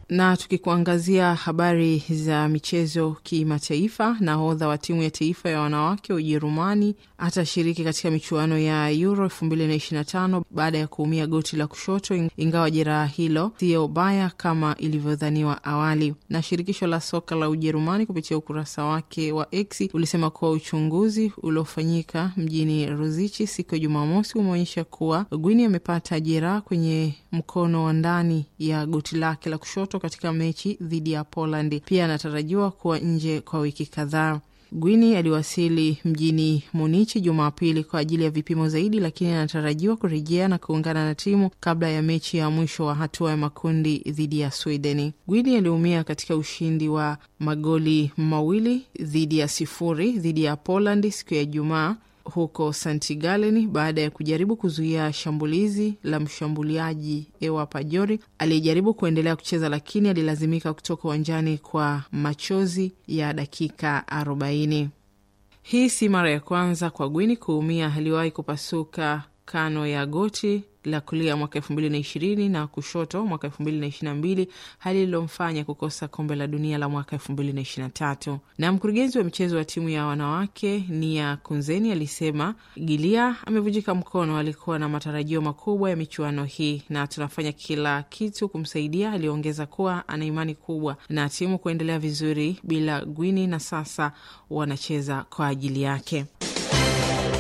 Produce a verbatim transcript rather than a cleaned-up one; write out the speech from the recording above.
Na tukikuangazia habari za michezo kimataifa, nahodha wa timu ya taifa ya wanawake wa Ujerumani atashiriki katika michuano ya Euro elfu mbili na ishirini na tano baada ya kuumia goti la kushoto, ingawa jeraha hilo sio baya kama ilivyodhaniwa awali. Na shirikisho la soka la Ujerumani kupitia ukurasa wake wa X ulisema kuwa uchunguzi uliofanyika mjini Ruzichi siku ya Jumamosi umeonyesha kuwa Gwini amepata jeraha kwenye mkono wa ndani ya goti lake la kushoto katika mechi dhidi ya Poland. Pia anatarajiwa kuwa nje kwa wiki kadhaa. Gwini aliwasili mjini Munichi Jumapili kwa ajili ya vipimo zaidi, lakini anatarajiwa kurejea na kuungana na timu kabla ya mechi ya mwisho wa hatua ya makundi dhidi ya Sweden. Gwini aliumia katika ushindi wa magoli mawili dhidi ya sifuri dhidi ya Poland siku ya Ijumaa huko Saint Gallen baada ya kujaribu kuzuia shambulizi la mshambuliaji Ewa Pajori aliyejaribu kuendelea kucheza, lakini alilazimika kutoka uwanjani kwa machozi ya dakika arobaini. Hii si mara ya kwanza kwa Gwini kuumia. Aliwahi kupasuka kano ya goti la kulia mwaka elfu mbili na ishirini na kushoto mwaka elfu mbili na ishirini na mbili, hali iliyomfanya kukosa kombe la dunia la mwaka elfu mbili na ishirini na tatu. Na mkurugenzi wa michezo wa timu ya wanawake Nia Kunzeni alisema Gilia amevunjika mkono, alikuwa na matarajio makubwa ya michuano hii na tunafanya kila kitu kumsaidia. Aliongeza kuwa ana imani kubwa na timu kuendelea vizuri bila Gwini na sasa wanacheza kwa ajili yake.